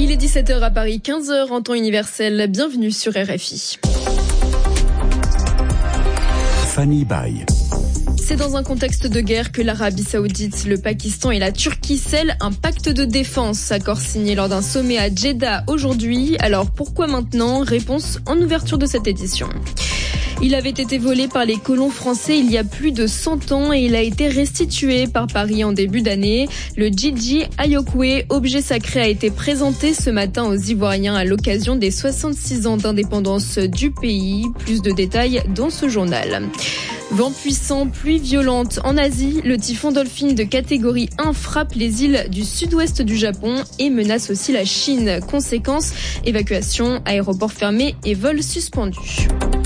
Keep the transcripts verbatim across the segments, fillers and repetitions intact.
Il est dix-sept heures à Paris, quinze heures en temps universel. Bienvenue sur R F I. Fanny Baye. C'est dans un contexte de guerre que l'Arabie Saoudite, le Pakistan et la Turquie scellent un pacte de défense, accord signé lors d'un sommet à Jeddah aujourd'hui. Alors pourquoi maintenant ? Réponse en ouverture de cette édition. Il avait été volé par les colons français il y a plus de cent ans et il a été restitué par Paris en début d'année. Le Djidji Ayokwe, objet sacré, a été présenté ce matin aux Ivoiriens à l'occasion des soixante-six ans d'indépendance du pays. Plus de détails dans ce journal. Vent puissant, pluie violente. En Asie, le typhon Dolphin de catégorie un frappe les îles du sud-ouest du Japon et menace aussi la Chine. Conséquence, évacuation, aéroports fermés et vols suspendus.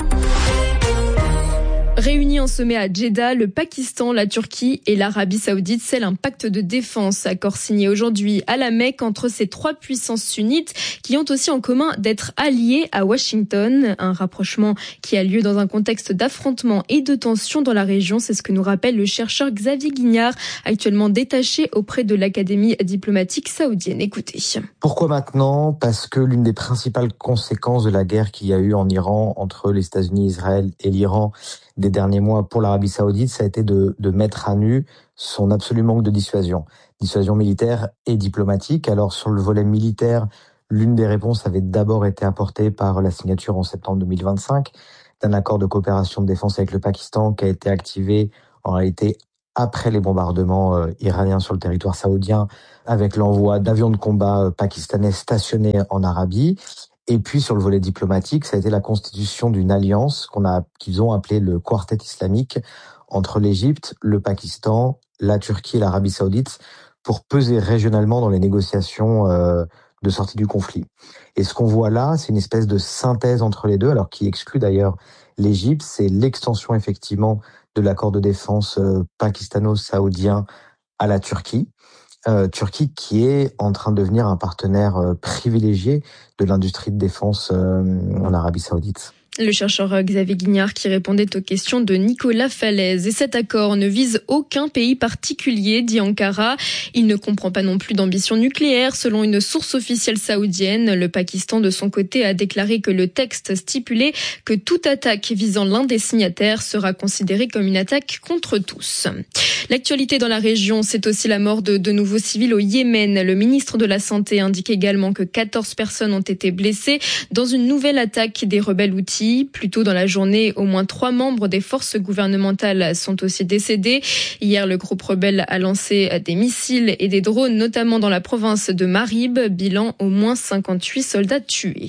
Réunis en sommet à Jeddah, le Pakistan, la Turquie et l'Arabie Saoudite scellent un pacte de défense, accord signé aujourd'hui à la Mecque entre ces trois puissances sunnites qui ont aussi en commun d'être alliées à Washington. Un rapprochement qui a lieu dans un contexte d'affrontement et de tension dans la région. C'est ce que nous rappelle le chercheur Xavier Guignard, actuellement détaché auprès de l'Académie diplomatique saoudienne. Écoutez. Pourquoi maintenant ? Parce que l'une des principales conséquences de la guerre qu'il y a eu en Iran entre les États-Unis, Israël et l'Iran des derniers mois pour l'Arabie Saoudite, ça a été de, de mettre à nu son absolu manque de dissuasion. Dissuasion militaire et diplomatique. Alors sur le volet militaire, l'une des réponses avait d'abord été apportée par la signature en septembre deux mille vingt-cinq d'un accord de coopération de défense avec le Pakistan qui a été activé en réalité après les bombardements euh, iraniens sur le territoire saoudien avec l'envoi d'avions de combat euh, pakistanais stationnés en Arabie. Et puis sur le volet diplomatique, ça a été la constitution d'une alliance qu'on a, qu'ils ont appelée le Quartet islamique entre l'Égypte, le Pakistan, la Turquie et l'Arabie Saoudite pour peser régionalement dans les négociations euh, de sortie du conflit. Et ce qu'on voit là, c'est une espèce de synthèse entre les deux, alors qui exclut d'ailleurs l'Égypte, c'est l'extension effectivement de l'accord de défense euh, pakistano-saoudien à la Turquie. Euh, Turquie qui est en train de devenir un partenaire euh, privilégié de l'industrie de défense euh, en Arabie Saoudite. Le chercheur Xavier Guignard qui répondait aux questions de Nicolas Falaise. Et cet accord ne vise aucun pays particulier, dit Ankara. Il ne comprend pas non plus d'ambition nucléaire. Selon une source officielle saoudienne, le Pakistan, de son côté, a déclaré que le texte stipulait que toute attaque visant l'un des signataires sera considérée comme une attaque contre tous. L'actualité dans la région, c'est aussi la mort de de nouveaux civils au Yémen. Le ministre de la Santé indique également que quatorze personnes ont été blessées dans une nouvelle attaque des rebelles houthis. Plus tôt dans la journée, au moins trois membres des forces gouvernementales sont aussi décédés. Hier, le groupe rebelle a lancé des missiles et des drones, notamment dans la province de Marib. Bilan, au moins cinquante-huit soldats tués.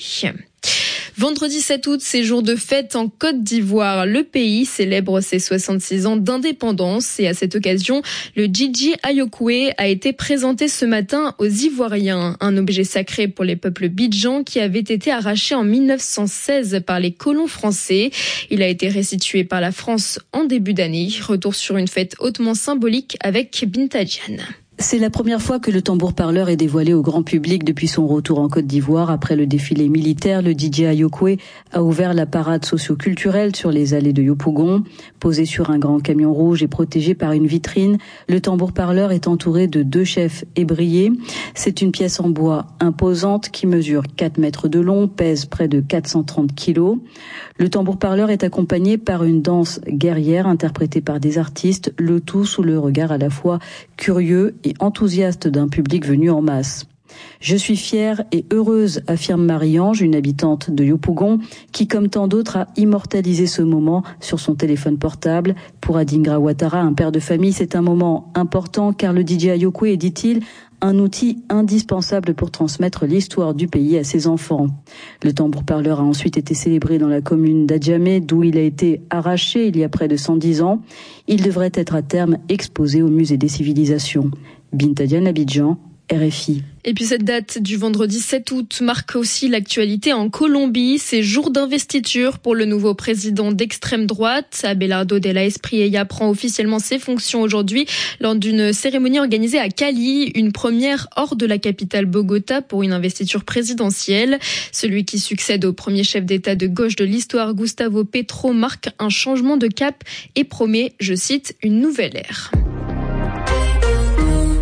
Vendredi sept août, c'est jour de fête en Côte d'Ivoire. Le pays célèbre ses soixante-six ans d'indépendance et à cette occasion, le Djidji Ayokwe a été présenté ce matin aux Ivoiriens. Un objet sacré pour les peuples bidjans qui avait été arraché en mille neuf cent seize par les colons français. Il a été restitué par la France en début d'année. Retour sur une fête hautement symbolique avec Binta Diane. C'est la première fois que le tambour-parleur est dévoilé au grand public depuis son retour en Côte d'Ivoire. Après le défilé militaire, le D J Ayokwe a ouvert la parade socio-culturelle sur les allées de Yopougon. Posé sur un grand camion rouge et protégé par une vitrine, le tambour-parleur est entouré de deux chefs ébriés. C'est une pièce en bois imposante qui mesure quatre mètres de long, pèse près de quatre cent trente kilos. Le tambour-parleur est accompagné par une danse guerrière interprétée par des artistes, le tout sous le regard à la fois curieux et enthousiaste d'un public venu en masse. Je suis fière et heureuse, affirme Marie-Ange, une habitante de Yopougon, qui, comme tant d'autres, a immortalisé ce moment sur son téléphone portable. Pour Adingra Ouattara, un père de famille, c'est un moment important car le D J Ayokwe est, dit-il, un outil indispensable pour transmettre l'histoire du pays à ses enfants. Le tambour-parleur a ensuite été célébré dans la commune d'Adjamé, d'où il a été arraché il y a près de cent dix ans. Il devrait être à terme exposé au musée des civilisations. Binta Diane, Abidjan, R F I. Et puis cette date du vendredi sept août marque aussi l'actualité en Colombie. C'est jour d'investiture pour le nouveau président d'extrême droite. Abelardo de la Espriella prend officiellement ses fonctions aujourd'hui lors d'une cérémonie organisée à Cali, une première hors de la capitale Bogota pour une investiture présidentielle. Celui qui succède au premier chef d'État de gauche de l'histoire, Gustavo Petro, marque un changement de cap et promet, je cite, une nouvelle ère. En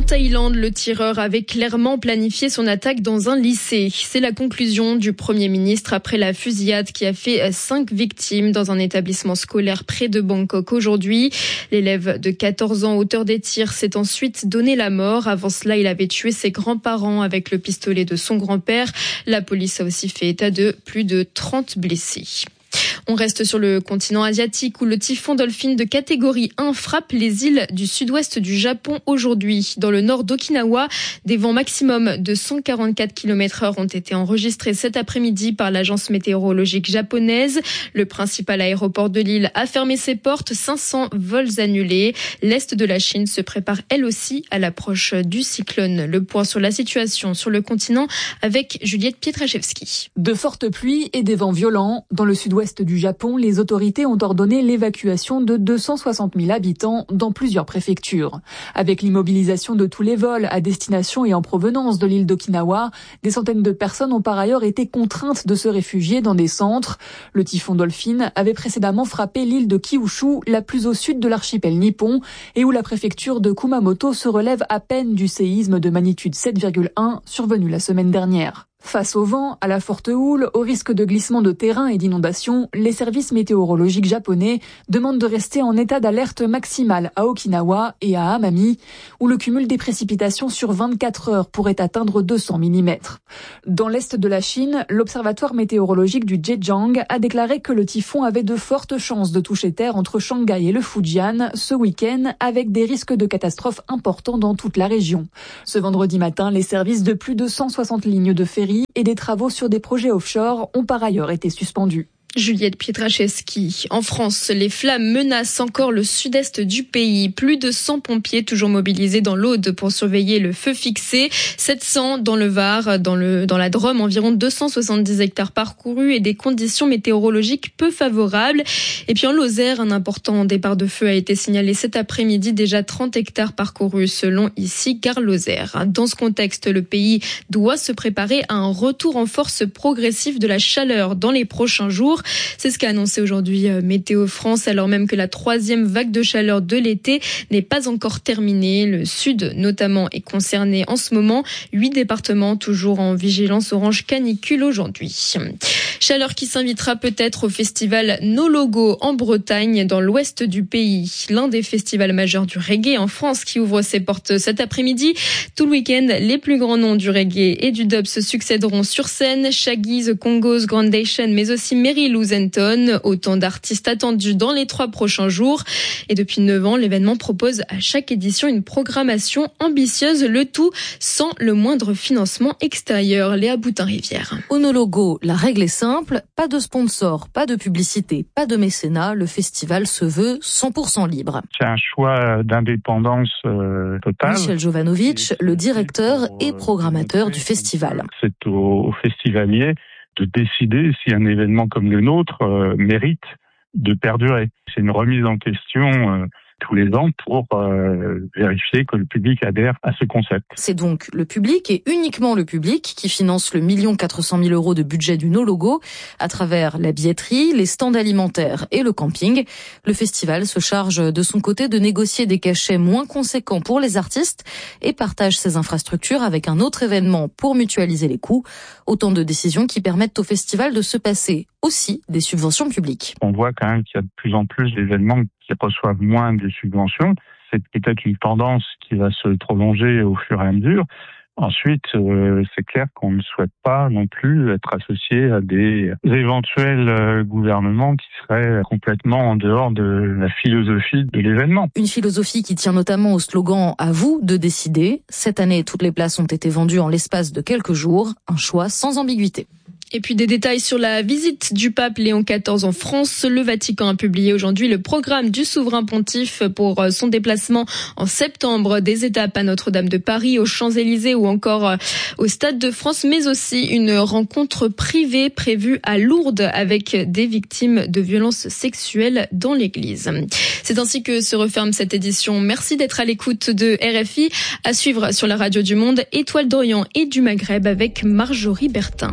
Thaïlande, le tireur avait clairement planifié son attaque dans un lycée. C'est la conclusion du Premier ministre après la fusillade qui a fait cinq victimes dans un établissement scolaire près de Bangkok aujourd'hui. L'élève de quatorze ans, auteur des tirs, s'est ensuite donné la mort. Avant cela, il avait tué ses grands-parents avec le pistolet de son grand-père. La police a aussi fait état de plus de trente blessés. On reste sur le continent asiatique où le typhon Dolphin de catégorie un frappe les îles du sud-ouest du Japon aujourd'hui. Dans le nord d'Okinawa, des vents maximum de cent quarante-quatre kilomètres heure ont été enregistrés cet après-midi par l'agence météorologique japonaise. Le principal aéroport de l'île a fermé ses portes, cinq cents vols annulés. L'est de la Chine se prépare elle aussi à l'approche du cyclone. Le point sur la situation sur le continent avec Juliette Pietraszewski. De fortes pluies et des vents violents dans le sud-ouest du Japon, les autorités ont ordonné l'évacuation de deux cent soixante mille habitants dans plusieurs préfectures. Avec l'immobilisation de tous les vols à destination et en provenance de l'île d'Okinawa, des centaines de personnes ont par ailleurs été contraintes de se réfugier dans des centres. Le typhon Dolphin avait précédemment frappé l'île de Kyushu, la plus au sud de l'archipel nippon, et où la préfecture de Kumamoto se relève à peine du séisme de magnitude sept virgule un survenu la semaine dernière. Face au vent, à la forte houle, au risque de glissement de terrain et d'inondation, les services météorologiques japonais demandent de rester en état d'alerte maximale à Okinawa et à Amami, où le cumul des précipitations sur vingt-quatre heures pourrait atteindre deux cents millimètres. Dans l'est de la Chine, l'observatoire météorologique du Zhejiang a déclaré que le typhon avait de fortes chances de toucher terre entre Shanghai et le Fujian ce week-end, avec des risques de catastrophes importants dans toute la région. Ce vendredi matin, les services de plus de cent soixante lignes de ferry et des travaux sur des projets offshore ont par ailleurs été suspendus. Juliette Pietraszewski. En France, les flammes menacent encore le sud-est du pays. Plus de cent pompiers toujours mobilisés dans l'Aude pour surveiller le feu fixé. sept cents dans le Var, dans le, dans la Drôme, environ deux cent soixante-dix hectares parcourus et des conditions météorologiques peu favorables. Et puis en Lozère, un important départ de feu a été signalé cet après-midi. Déjà trente hectares parcourus selon ici Gare Lozère. Dans ce contexte, le pays doit se préparer à un retour en force progressif de la chaleur dans les prochains jours. C'est ce qu'a annoncé aujourd'hui Météo France, alors même que la troisième vague de chaleur de l'été n'est pas encore terminée. Le sud, notamment, est concerné en ce moment. Huit départements toujours en vigilance orange canicule aujourd'hui. Chaleur qui s'invitera peut-être au festival No Logo en Bretagne, dans l'ouest du pays. L'un des festivals majeurs du reggae en France qui ouvre ses portes cet après-midi. Tout le week-end, les plus grands noms du reggae et du dub se succéderont sur scène. Shaggy, The Congos, Grandation, mais aussi Mary Lou Zenton. Autant d'artistes attendus dans les trois prochains jours. Et depuis neuf ans, l'événement propose à chaque édition une programmation ambitieuse, le tout sans le moindre financement extérieur. Léa Boutin-Rivière. Au No Logo, la règle est simple, pas de sponsor, pas de publicité, pas de mécénat, le festival se veut cent pour cent libre. C'est un choix d'indépendance euh, totale. Michel Jovanovic, le directeur et programmateur du festival. C'est aux, aux festivaliers de décider si un événement comme le nôtre euh, mérite de perdurer. C'est une remise en question euh, tous les ans pour euh, vérifier que le public adhère à ce concept. C'est donc le public et uniquement le public qui finance le million quatre cent mille euros de budget du No Logo à travers la billetterie, les stands alimentaires et le camping. Le festival se charge de son côté de négocier des cachets moins conséquents pour les artistes et partage ses infrastructures avec un autre événement pour mutualiser les coûts. Autant de décisions qui permettent au festival de se passer aussi des subventions publiques. On voit quand même qu'il y a de plus en plus d'événements qui reçoivent moins de subventions. C'est peut-être une tendance qui va se prolonger au fur et à mesure. Ensuite, euh, c'est clair qu'on ne souhaite pas non plus être associé à des éventuels euh, gouvernements qui seraient complètement en dehors de la philosophie de l'événement. Une philosophie qui tient notamment au slogan « À vous de décider ». Cette année, toutes les places ont été vendues en l'espace de quelques jours. Un choix sans ambiguïté. Et puis des détails sur la visite du pape Léon quatorze en France. Le Vatican a publié aujourd'hui le programme du souverain pontife pour son déplacement en septembre. Des étapes à Notre-Dame de Paris, aux Champs-Élysées ou encore au Stade de France, mais aussi une rencontre privée prévue à Lourdes avec des victimes de violences sexuelles dans l'église. C'est ainsi que se referme cette édition. Merci d'être à l'écoute de R F I. À suivre sur la radio du Monde, Étoile d'Orient et du Maghreb avec Marjorie Bertin.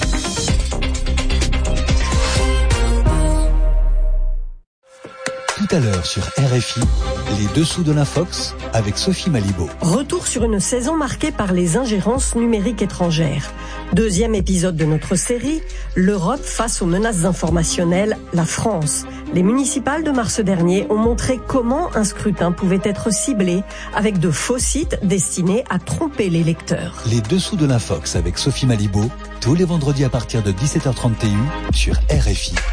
Tout à l'heure sur R F I, les dessous de l'Infox avec Sophie Malibaud. Retour sur une saison marquée par les ingérences numériques étrangères. Deuxième épisode de notre série, l'Europe face aux menaces informationnelles, la France. Les municipales de mars dernier ont montré comment un scrutin pouvait être ciblé avec de faux sites destinés à tromper les lecteurs. Les dessous de l'Infox avec Sophie Malibaud, tous les vendredis à partir de dix-sept heures trente T U sur R F I.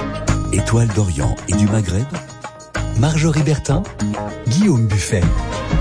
Étoile d'Orient et du Maghreb, Marjorie Bertin, Guillaume Buffet.